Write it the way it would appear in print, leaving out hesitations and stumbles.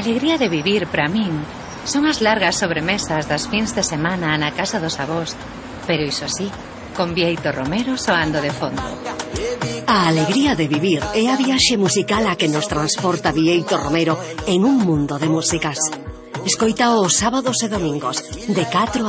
alegría de vivir, para min, son as largas sobremesas das fins de semana na casa dos avós, pero iso sí, con Bieito Romero soando de fondo. A alegría de vivir é a viaxe musical a que nos transporta Bieito Romero en un mundo de músicas. Escoita os sábados e domingos, de 4